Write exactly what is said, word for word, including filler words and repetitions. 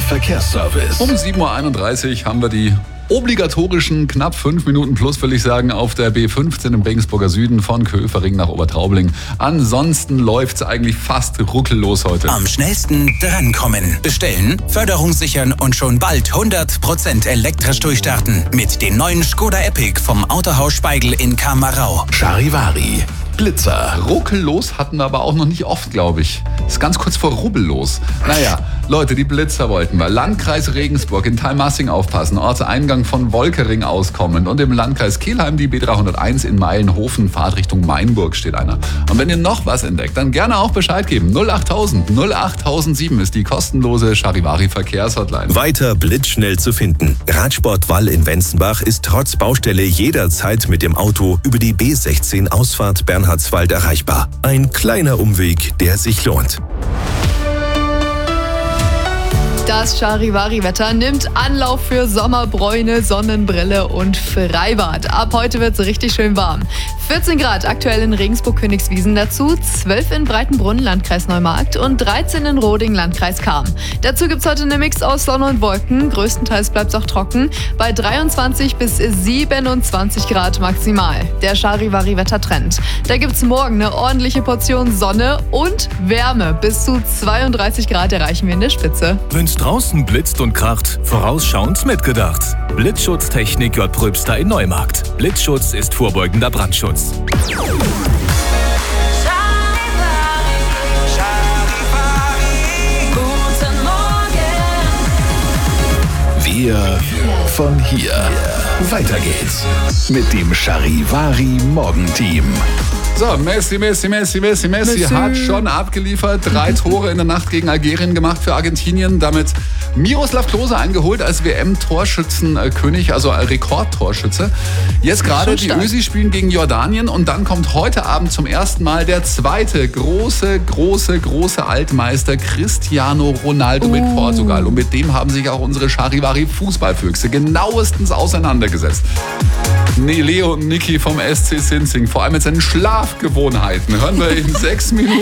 Verkehrsservice. Um sieben Uhr einunddreißig haben wir die obligatorischen knapp fünf Minuten plus, will ich sagen, auf der B fünfzehn im Regensburger Süden von Köfering nach Obertraubling. Ansonsten läuft's eigentlich fast ruckellos heute. Am schnellsten drankommen. Bestellen, Förderung sichern und schon bald hundert Prozent elektrisch durchstarten. Mit dem neuen Skoda Epic vom Autohaus Speigl in Kamerau. Charivari. Blitzer. Ruckellos hatten wir aber auch noch nicht oft, glaube ich. Ist ganz kurz vor rubbellos. Naja, Leute, die Blitzer wollten wir. Landkreis Regensburg in Thalmassing aufpassen, Ortseingang von Wolkering auskommend. Und im Landkreis Kelheim die B dreihunderteins in Meilenhofen, Fahrtrichtung Mainburg steht einer. Und wenn ihr noch was entdeckt, dann gerne auch Bescheid geben. null achttausend null achttausendsieben ist die kostenlose Charivari Verkehrshotline. Weiter blitzschnell zu finden. Radsport Wall in Wenzenbach ist trotz Baustelle jederzeit mit dem Auto über die B sechzehn Ausfahrt Bernhardswald erreichbar. Ein kleiner Umweg, der sich lohnt. Das Charivari-Wetter nimmt Anlauf für Sommerbräune, Sonnenbrille und Freibad. Ab heute wird es richtig schön warm. vierzehn Grad aktuell in Regensburg-Königswiesen, dazu zwölf in Breitenbrunn, Landkreis Neumarkt und dreizehn in Roding, Landkreis Cham. Dazu gibt es heute eine Mix aus Sonne und Wolken, größtenteils bleibt es auch trocken, bei dreiundzwanzig bis siebenundzwanzig Grad maximal. Der Charivari-Wettertrend. Da gibt es morgen eine ordentliche Portion Sonne und Wärme. Bis zu zweiunddreißig Grad erreichen wir in der Spitze. Wenn's draußen blitzt und kracht, vorausschauend mitgedacht. Blitzschutztechnik J. Pröbster in Neumarkt. Blitzschutz ist vorbeugender Brandschutz. Wir von hier. Weiter geht's mit dem Charivari Morgenteam. So, Messi, Messi, Messi, Messi, Messi, Messi hat schon abgeliefert. Drei Tore in der Nacht gegen Algerien gemacht für Argentinien. Damit Miroslav Klose eingeholt als W M-Torschützenkönig, also Rekordtorschütze. Jetzt gerade die Ösi spielen gegen Jordanien und dann kommt heute Abend zum ersten Mal der zweite große, große, große Altmeister Cristiano Ronaldo mit Oh. Portugal. Und mit dem haben sich auch unsere Charivari-Fußballfüchse genauestens auseinandergesetzt. Nee, Leo und Niki vom S C Sinzing, vor allem mit seinen Schlafgewohnheiten, hören wir in sechs Minuten.